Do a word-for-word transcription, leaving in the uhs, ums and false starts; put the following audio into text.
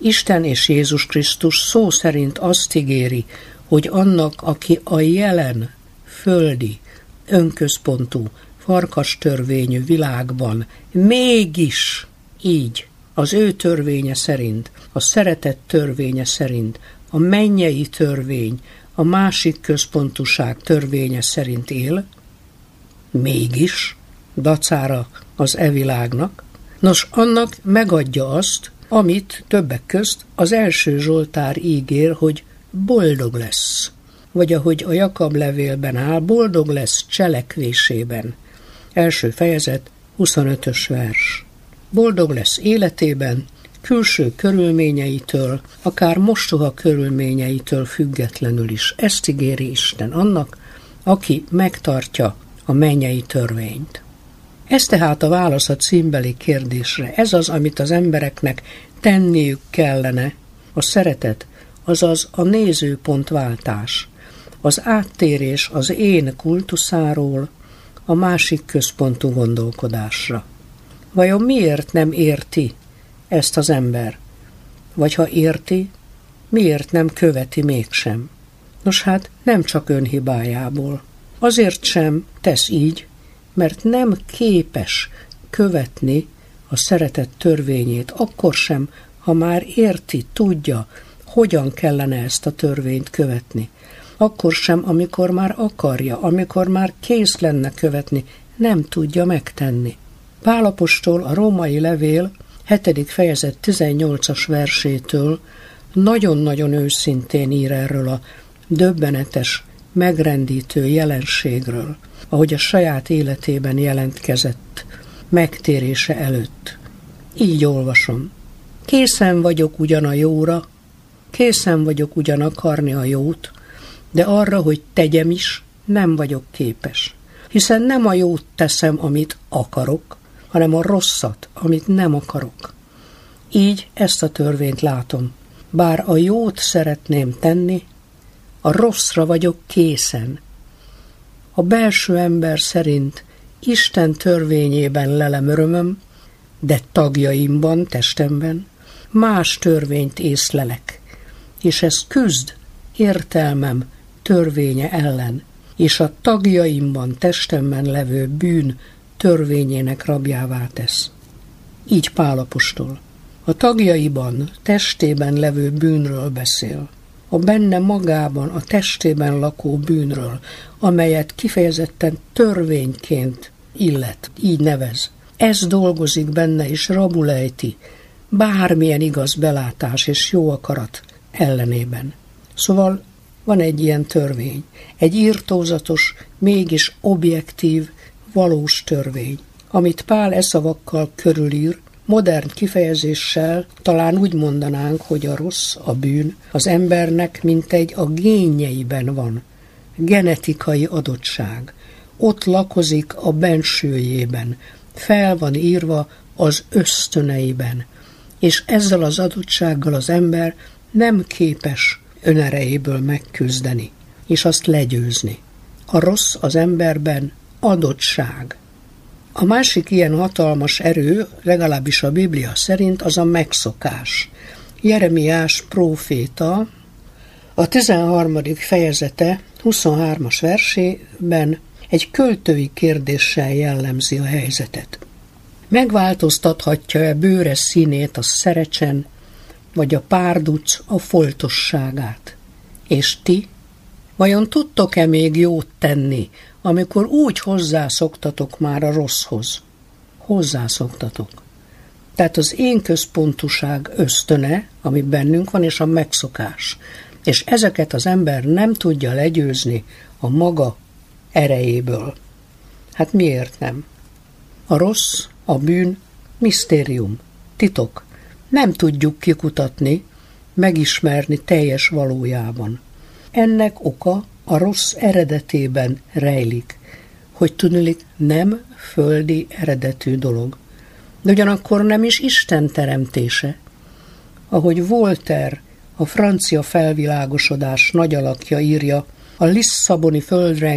Isten és Jézus Krisztus szó szerint azt ígéri, hogy annak, aki a jelen, földi, önközpontú, farkastörvényű világban mégis így, az ő törvénye szerint, a szeretet törvénye szerint, a mennyei törvény, a másik központúság törvénye szerint él, mégis, dacára az e világnak, nos, annak megadja azt, amit többek közt az első Zsoltár ígér, hogy boldog lesz. Vagy ahogy a Jakab levélben áll, boldog lesz cselekvésében. Első fejezet, huszonötös vers. Boldog lesz életében, külső körülményeitől, akár mostoha körülményeitől függetlenül is. Ezt ígéri Isten annak, aki megtartja a mennyei törvényt. Ez tehát a válasz a címbeli kérdésre. Ez az, amit az embereknek tenniük kellene, a szeretet, azaz a nézőpontváltás, az áttérés az én kultuszáról a másik központú gondolkodásra. Vajon miért nem érti ezt az ember? Vagy ha érti, miért nem követi mégsem? Nos hát nem csak önhibájából. Azért sem tesz így, mert nem képes követni a szeretet törvényét, akkor sem, ha már érti, tudja, hogyan kellene ezt a törvényt követni. Akkor sem, amikor már akarja, amikor már kész lenne követni, nem tudja megtenni. Pál apostol a római levél hetedik fejezet tizennyolcas versétől nagyon-nagyon őszintén ír erről a döbbenetes, megrendítő jelenségről, ahogy a saját életében jelentkezett megtérése előtt. Így olvasom. Készen vagyok ugyan a jóra, készen vagyok ugyan akarni a jót, de arra, hogy tegyem is, nem vagyok képes. Hiszen nem a jót teszem, amit akarok, hanem a rosszat, amit nem akarok. Így ezt a törvényt látom. Bár a jót szeretném tenni, a rosszra vagyok készen. A belső ember szerint Isten törvényében lelem örömöm, de tagjaimban, testemben más törvényt észlelek, és ez küzd értelmem törvénye ellen, és a tagjaimban, testemben levő bűn törvényének rabjává tesz. Így Pál apostol. A tagjaiban, testében levő bűnről beszél. A benne magában, a testében lakó bűnről, amelyet kifejezetten törvényként illet, így nevez. Ez dolgozik benne és rabulejti bármilyen igaz belátás és jó akarat ellenében. Szóval van egy ilyen törvény, egy irtózatos, mégis objektív, valós törvény, amit Pál e szavakkal körülír, modern kifejezéssel talán úgy mondanánk, hogy a rossz, a bűn az embernek mintegy a génjeiben van, genetikai adottság. Ott lakozik a bensőjében, fel van írva az ösztöneiben, és ezzel az adottsággal az ember nem képes önerejéből megküzdeni, és azt legyőzni. A rossz az emberben adottság. A másik ilyen hatalmas erő, legalábbis a Biblia szerint, az a megszokás. Jeremiás próféta a tizenharmadik fejezete huszonhármas versében egy költői kérdéssel jellemzi a helyzetet. Megváltoztathatja-e bőre színét a szerecsen, vagy a párduc a foltosságát? És ti, vajon tudtok-e még jót tenni, amikor úgy hozzászoktatok már a rosszhoz? Hozzászoktatok. Tehát az én központúság ösztöne, ami bennünk van, és a megszokás. És ezeket az ember nem tudja legyőzni a maga erejéből. Hát miért nem? A rossz, a bűn, misztérium, titok. Nem tudjuk kikutatni, megismerni teljes valójában. Ennek oka a rossz eredetében rejlik, hogy tudniillik nem földi eredetű dolog. De ugyanakkor nem is Isten teremtése. Ahogy Voltaire, a francia felvilágosodás nagy alakja írja, a lisszaboni földre